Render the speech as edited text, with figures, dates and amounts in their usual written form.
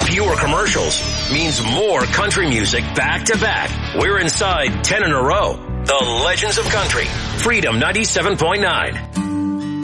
Fewer commercials means more country music back to back. We're inside 10 in a row. The Legends of Country. Freedom 97.9.